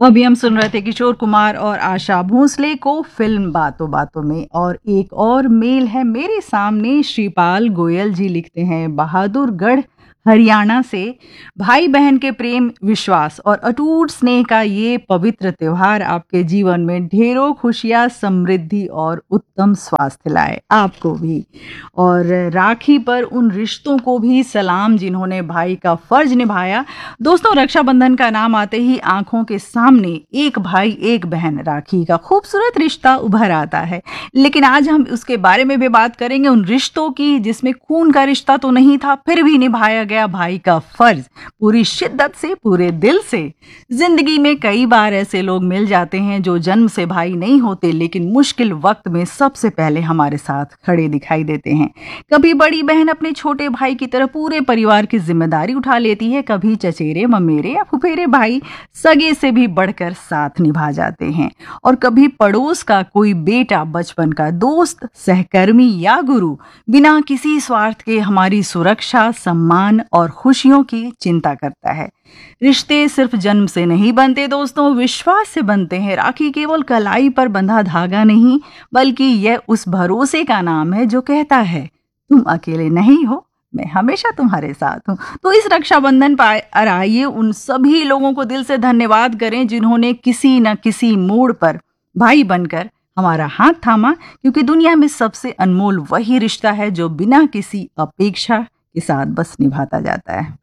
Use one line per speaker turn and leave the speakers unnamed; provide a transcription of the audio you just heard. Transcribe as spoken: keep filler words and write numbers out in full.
अभी हम सुन रहे थे किशोर कुमार और आशा भोसले को फिल्म बातों बातों में। और एक और मेल है मेरे सामने। श्रीपाल गोयल जी लिखते हैं बहादुरगढ़ हरियाणा से, भाई बहन के प्रेम, विश्वास और अटूट स्नेह का ये पवित्र त्योहार आपके जीवन में ढेरों खुशियां, समृद्धि और उत्तम स्वास्थ्य लाए, आपको भी। और राखी पर उन रिश्तों को भी सलाम जिन्होंने भाई का फर्ज निभाया। दोस्तों, रक्षाबंधन का नाम आते ही आंखों के सामने एक भाई एक बहन राखी का खूबसूरत रिश्ता उभर आता है, लेकिन आज हम उसके बारे में भी बात करेंगे, उन रिश्तों की जिसमें खून का रिश्ता तो नहीं था, फिर भी निभाया गया भाई का फर्ज पूरी शिद्दत से, पूरे दिल से। जिंदगी में कई बार ऐसे लोग मिल जाते हैं जो जन्म से भाई नहीं होते, लेकिन मुश्किल वक्त में सबसे पहले हमारे साथ खड़े दिखाई देते हैं। कभी बड़ी बहन अपने छोटे भाई की तरह पूरे परिवार की जिम्मेदारी उठा लेती है, कभी चचेरे, ममेरे या फुफेरे भाई सगे से भी बढ़कर साथ निभा जाते हैं, और कभी पड़ोस का कोई बेटा, बचपन का दोस्त, सहकर्मी या गुरु बिना किसी स्वार्थ के हमारी सुरक्षा, सम्मान और खुशियों की चिंता करता है। रिश्ते सिर्फ जन्म से नहीं बनते दोस्तों, विश्वास से बनते हैं। राखी केवल कलाई पर बंधा धागा नहीं, बल्कि यह उस भरोसे का नाम है जो कहता है तुम अकेले नहीं हो, मैं हमेशा तुम्हारे साथ हूँ। तो इस रक्षाबंधन पर आइए उन सभी लोगों को दिल से धन्यवाद करें जिन्होंने किसी न किसी मोड़ पर भाई बनकर हमारा हाथ थामा, क्योंकि दुनिया में सबसे अनमोल वही रिश्ता है जो बिना किसी अपेक्षा के साथ बस निभाता जाता है।